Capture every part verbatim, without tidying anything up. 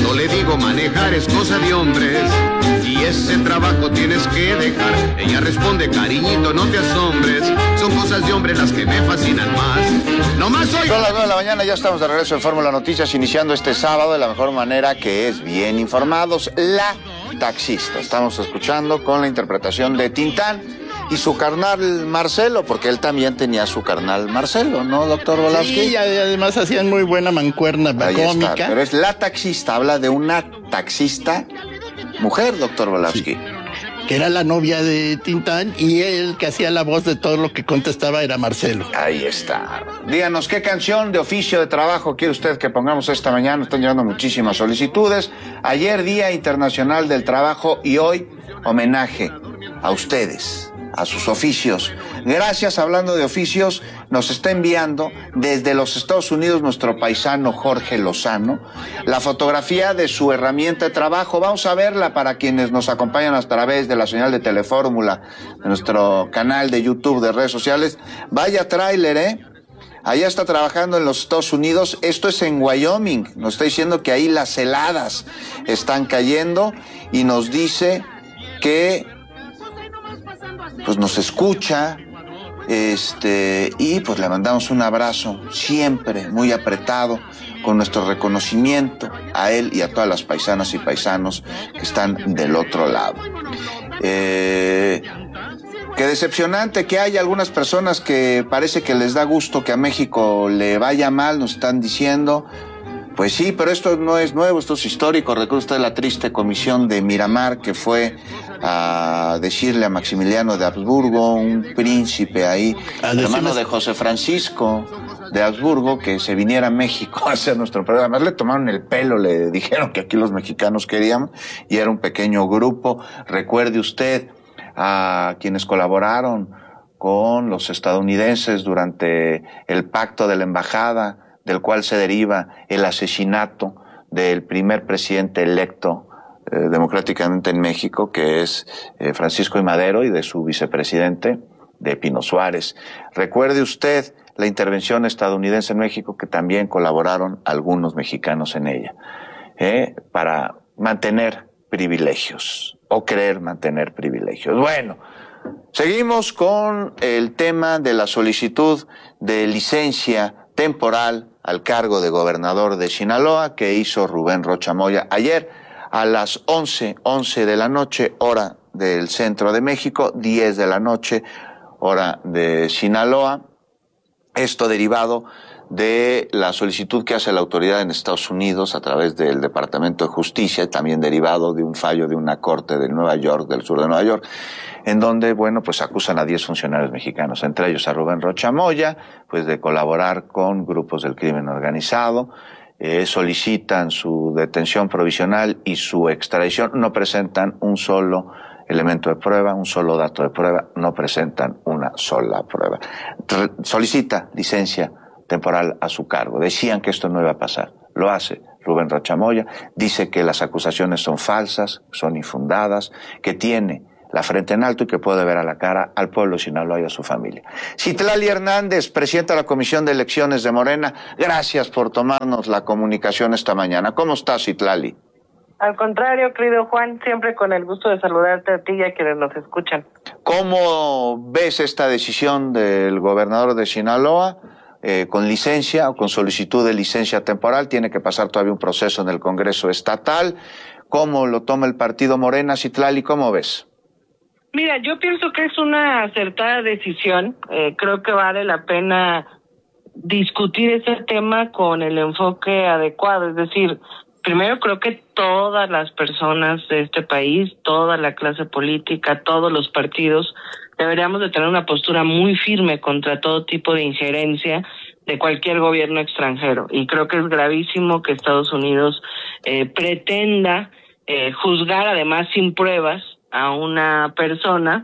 Yo le digo, manejar es cosa de hombres y ese trabajo tienes que dejar. Ella responde, cariñito, no te asombres, son cosas de hombres las que me fascinan más. No más hoy. Son las nueve de la mañana, ya estamos de regreso en Fórmula Noticias, iniciando este sábado de la mejor manera, que es bien informados. La Taxista. Estamos escuchando con la interpretación de Tintán y su carnal Marcelo, porque él también tenía su carnal Marcelo, ¿no, doctor Volavsky? Sí, y además hacían muy buena mancuerna Ahí cómica. está, pero es La Taxista, habla de una taxista mujer, doctor Volavsky. Sí, que era la novia de Tintán, y él que hacía la voz de todo lo que contestaba era Marcelo. Ahí está. Díganos, ¿qué canción de oficio de trabajo quiere usted que pongamos esta mañana? Están llegando muchísimas solicitudes. Ayer, Día Internacional del Trabajo, y hoy, homenaje a ustedes, a sus oficios. Gracias, hablando de oficios, nos está enviando desde los Estados Unidos nuestro paisano Jorge Lozano la fotografía de su herramienta de trabajo. Vamos a verla para quienes nos acompañan a través de la señal de Telefórmula, de nuestro canal de YouTube, de redes sociales. Vaya tráiler, ¿eh? Allá está trabajando en los Estados Unidos. Esto es en Wyoming. Nos está diciendo que ahí las heladas están cayendo y nos dice que pues nos escucha, este, y pues le mandamos un abrazo siempre muy apretado, con nuestro reconocimiento a él y a todas las paisanas y paisanos que están del otro lado. Eh, qué decepcionante que haya algunas personas que parece que les da gusto que a México le vaya mal, nos están diciendo. Pues sí, pero esto no es nuevo, esto es histórico. Recuerda usted la triste comisión de Miramar, que fue a decirle a Maximiliano de Habsburgo, un príncipe ahí, hermano de José Francisco de Habsburgo, que se viniera a México a hacer nuestro programa. Además, le tomaron el pelo, le dijeron que aquí los mexicanos querían, y era un pequeño grupo. Recuerde usted a quienes colaboraron con los estadounidenses durante el pacto de la embajada, del cual se deriva el asesinato del primer presidente electo eh, democráticamente en México, que es eh, Francisco I. Madero, y de su vicepresidente, de Pino Suárez. Recuerde usted la intervención estadounidense en México, que también colaboraron algunos mexicanos en ella, eh, para mantener privilegios, o creer mantener privilegios. Bueno, seguimos con el tema de la solicitud de licencia temporal al cargo de gobernador de Sinaloa que hizo Rubén Rocha Moya ayer a las once, once de la noche, hora del centro de México, diez de la noche, hora de Sinaloa. Esto derivado de la solicitud que hace la autoridad en Estados Unidos a través del Departamento de Justicia, también derivado de un fallo de una corte de Nueva York, del sur de Nueva York, en donde, bueno, pues acusan a diez funcionarios mexicanos, entre ellos a Rubén Rocha Moya, pues de colaborar con grupos del crimen organizado. Eh, solicitan su detención provisional y su extradición, no presentan un solo elemento de prueba, un solo dato de prueba, no presentan una sola prueba. Re- solicita licencia temporal a su cargo. Decían que esto no iba a pasar. Lo hace Rubén Rocha Moya, dice que las acusaciones son falsas, son infundadas, que tiene la frente en alto y que puede ver a la cara al pueblo de Sinaloa y a su familia. Citlali Hernández, presidenta de la Comisión de Elecciones de Morena, gracias por tomarnos la comunicación esta mañana. ¿Cómo estás, Citlali? Al contrario, querido Juan, siempre con el gusto de saludarte a ti y a quienes nos escuchan. ¿Cómo ves esta decisión del gobernador de Sinaloa? Eh, con licencia o con solicitud de licencia temporal, tiene que pasar todavía un proceso en el Congreso Estatal. ¿Cómo lo toma el partido Morena, Citlali? ¿Cómo ves? Mira, yo pienso que es una acertada decisión. Eh, creo que vale la pena discutir ese tema con el enfoque adecuado. Es decir, primero creo que todas las personas de este país, toda la clase política, todos los partidos, deberíamos de tener una postura muy firme contra todo tipo de injerencia de cualquier gobierno extranjero. Y creo que es gravísimo que Estados Unidos eh, pretenda eh, juzgar, además sin pruebas, a una persona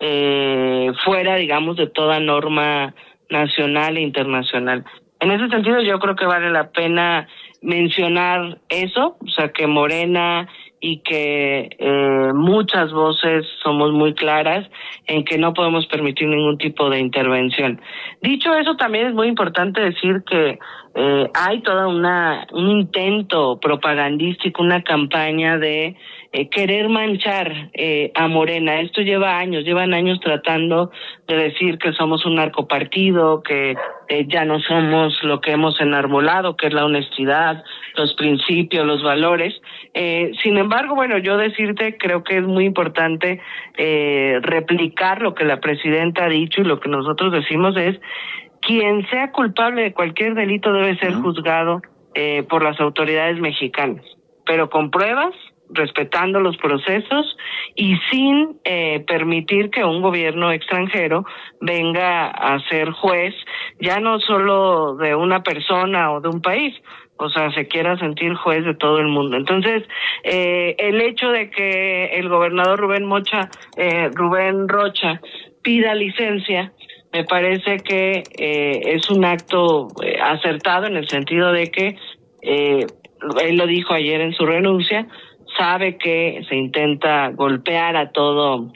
eh, fuera, digamos, de toda norma nacional e internacional. En ese sentido, yo creo que vale la pena mencionar eso, o sea, que Morena y que eh, muchas voces somos muy claras en que no podemos permitir ningún tipo de intervención. Dicho eso, también es muy importante decir que eh, hay toda una un intento propagandístico, una campaña de eh, querer manchar eh, a Morena. Esto lleva años, llevan años tratando de decir que somos un narcopartido, que eh, ya no somos lo que hemos enarbolado, que es la honestidad, los principios, los valores. Eh, sin embargo, bueno, yo decirte, creo que es muy importante eh, replicar lo que la presidenta ha dicho, y lo que nosotros decimos es: quien sea culpable de cualquier delito debe ser juzgado eh, por las autoridades mexicanas, pero con pruebas, respetando los procesos y sin eh, permitir que un gobierno extranjero venga a ser juez, ya no solo de una persona o de un país, o sea, se quiera sentir juez de todo el mundo. Entonces, eh, el hecho de que el gobernador Rubén Mocha, eh, Rubén Rocha pida licencia, me parece que eh, es un acto eh, acertado, en el sentido de que eh, él lo dijo ayer en su renuncia, sabe que se intenta golpear a todo,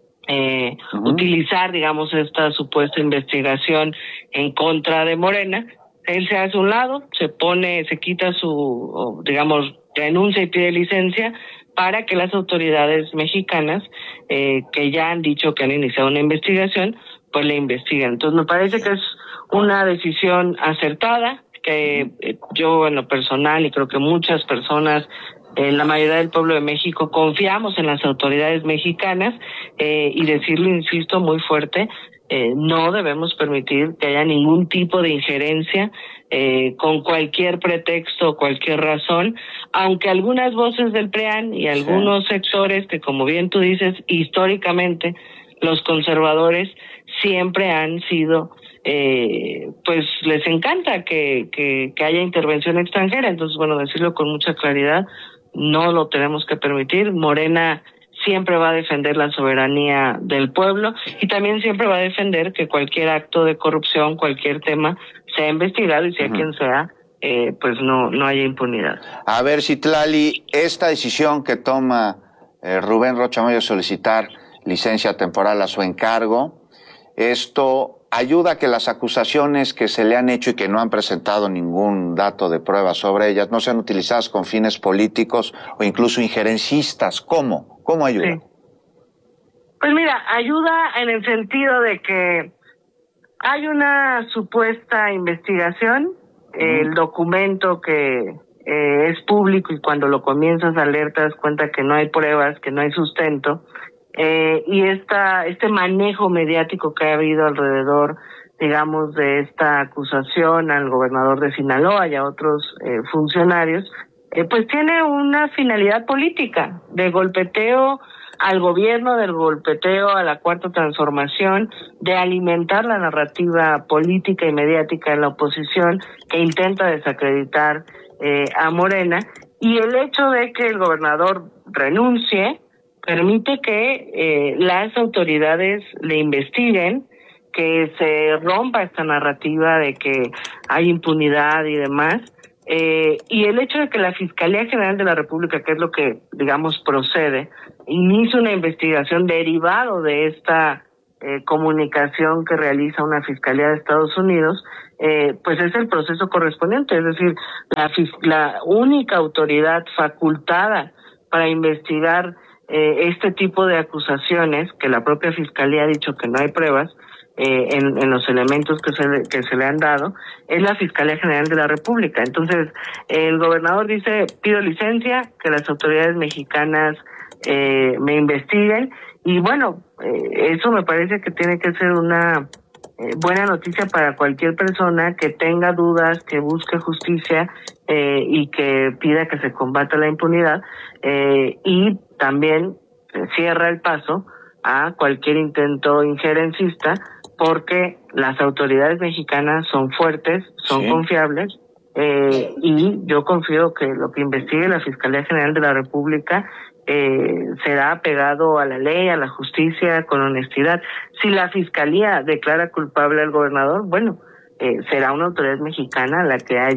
eh, uh-huh. utilizar, digamos, esta supuesta investigación en contra de Morena. Él se hace a un lado, se pone, se quita su, digamos, renuncia y pide licencia para que las autoridades mexicanas, eh, que ya han dicho que han iniciado una investigación, pues le investiguen. Entonces me parece que es una decisión acertada, que eh, yo en lo personal, y creo que muchas personas, eh, la mayoría del pueblo de México, confiamos en las autoridades mexicanas, eh, y decirlo, insisto, muy fuerte, eh, no debemos permitir que haya ningún tipo de injerencia eh, con cualquier pretexto o cualquier razón, aunque algunas voces del P R I A N y algunos sí. sectores que, como bien tú dices, históricamente los conservadores siempre han sido, eh, pues les encanta que, que, que haya intervención extranjera. Entonces, bueno, decirlo con mucha claridad, no lo tenemos que permitir. Morena siempre va a defender la soberanía del pueblo y también siempre va a defender que cualquier acto de corrupción, cualquier tema, sea investigado y sea uh-huh. quien sea, eh, pues no, no haya impunidad. A ver, Citlali, esta decisión que toma eh, Rubén Rocha Moya, solicitar licencia temporal a su encargo, esto ayuda a que las acusaciones que se le han hecho y que no han presentado ningún dato de prueba sobre ellas no sean utilizadas con fines políticos o incluso injerencistas. ¿Cómo? ¿Cómo ayuda? Sí. Pues mira, ayuda en el sentido de que hay una supuesta investigación, uh-huh. el documento que eh, es público, y cuando lo comienzas a leer te das cuenta que no hay pruebas, que no hay sustento. Eh, y esta, este manejo mediático que ha habido alrededor, digamos, de esta acusación al gobernador de Sinaloa y a otros eh, funcionarios, eh, pues tiene una finalidad política, de golpeteo al gobierno, del golpeteo a la Cuarta Transformación, de alimentar la narrativa política y mediática de la oposición que intenta desacreditar eh, a Morena. Y el hecho de que el gobernador renuncie permite que eh, las autoridades le investiguen, que se rompa esta narrativa de que hay impunidad y demás, eh, y el hecho de que la Fiscalía General de la República, que es lo que, digamos, procede, inicie una investigación derivado de esta eh, comunicación que realiza una Fiscalía de Estados Unidos, eh, pues es el proceso correspondiente, es decir, la, la única autoridad facultada para investigar Eh, este tipo de acusaciones, que la propia Fiscalía ha dicho que no hay pruebas eh, en, en los elementos que se, le, que se le han dado, es la Fiscalía General de la República. Entonces, el gobernador dice: pido licencia, que las autoridades mexicanas eh, me investiguen, y bueno, eh, eso me parece que tiene que ser una eh, buena noticia para cualquier persona que tenga dudas, que busque justicia eh, y que pida que se combata la impunidad, eh, y también cierra el paso a cualquier intento injerencista, porque las autoridades mexicanas son fuertes, son sí. confiables, eh, y yo confío que lo que investigue la Fiscalía General de la República eh, será apegado a la ley, a la justicia, con honestidad. Si la Fiscalía declara culpable al gobernador, bueno, eh, será una autoridad mexicana la que haya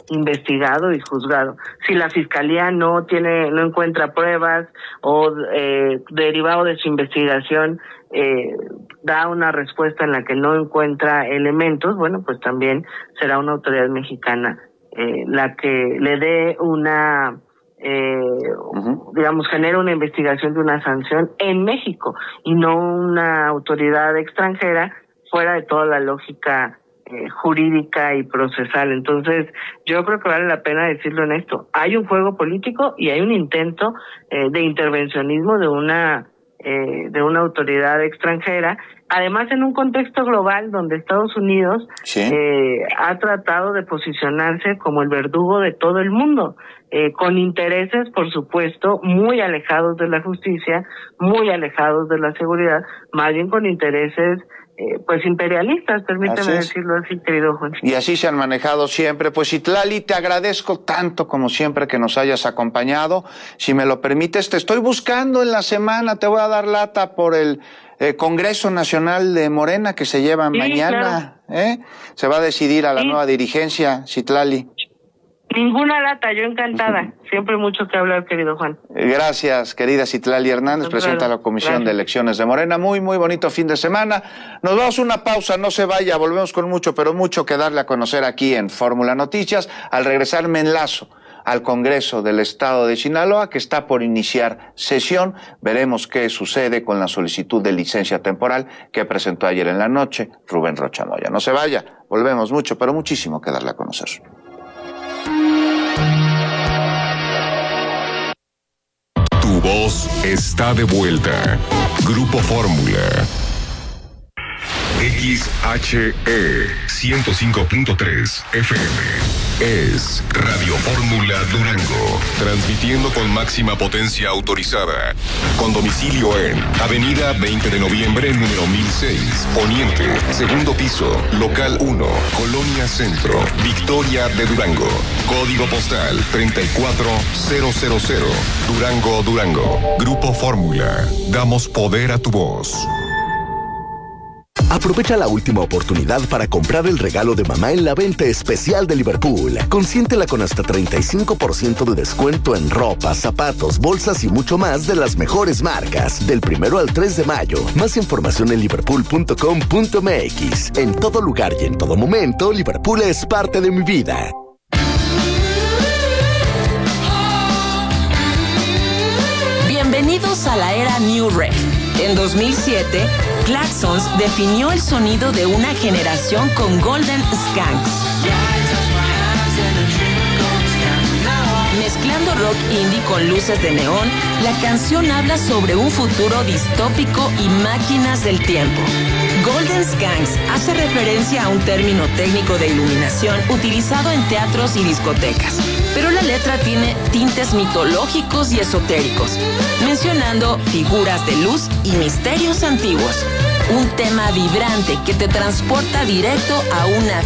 investigado y juzgado. Si la fiscalía no tiene, no encuentra pruebas o eh, derivado de su investigación eh, da una respuesta en la que no encuentra elementos, bueno, pues también será una autoridad mexicana eh, la que le dé una Eh, uh-huh. digamos, genera una investigación de una sanción en México y no una autoridad extranjera fuera de toda la lógica eh, jurídica y procesal. Entonces, yo creo que vale la pena decirlo en esto. Hay un juego político y hay un intento eh, de intervencionismo de una eh, de una autoridad extranjera, además en un contexto global donde Estados Unidos ¿sí? eh, ha tratado de posicionarse como el verdugo de todo el mundo. Eh, con intereses, por supuesto, muy alejados de la justicia, muy alejados de la seguridad, más bien con intereses, eh, pues, imperialistas, permíteme decirlo así, querido Juan. Y así se han manejado siempre. Pues, Citlali, te agradezco tanto, como siempre, que nos hayas acompañado. Si me lo permites, te estoy buscando en la semana, te voy a dar lata por el eh, Congreso Nacional de Morena que se lleva sí, mañana, claro. ¿eh? Se va a decidir a la sí. nueva dirigencia, Citlali. Ninguna lata, yo encantada. Siempre mucho que hablar, querido Juan. Gracias, querida Citlali Hernández, claro, presidenta de la Comisión gracias. de Elecciones de Morena. Muy, muy bonito fin de semana. Nos vamos a una pausa, no se vaya, volvemos con mucho, pero mucho que darle a conocer aquí en Fórmula Noticias. Al regresar me enlazo al Congreso del Estado de Sinaloa, que está por iniciar sesión. Veremos qué sucede con la solicitud de licencia temporal que presentó ayer en la noche Rubén Rocha Moya. No se vaya, volvemos mucho, pero muchísimo que darle a conocer. Tu voz está de vuelta. Grupo Fórmula. X H E ciento cinco punto tres F M. Es Radio Fórmula Durango, transmitiendo con máxima potencia autorizada, con domicilio en Avenida veinte de noviembre, número mil seis, Poniente, segundo piso, local uno, Colonia Centro, Victoria de Durango, código postal treinta y cuatro mil, Durango, Durango. Grupo Fórmula, damos poder a tu voz. Aprovecha la última oportunidad para comprar el regalo de mamá en la venta especial de Liverpool. Consiéntela con hasta treinta y cinco por ciento de descuento en ropa, zapatos, bolsas y mucho más de las mejores marcas. Del primero al tres de mayo. Más información en liverpool punto com punto m x. En todo lugar y en todo momento, Liverpool es parte de mi vida. Bienvenidos a la era New Rave. En dos mil siete, Klaxons definió el sonido de una generación con Golden Skanks. Mezclando rock indie con luces de neón, la canción habla sobre un futuro distópico y máquinas del tiempo. Golden Skanks hace referencia a un término técnico de iluminación utilizado en teatros y discotecas, pero la letra tiene tintes mitológicos y esotéricos, mencionando figuras de luz y misterios antiguos. Un tema vibrante que te transporta directo a una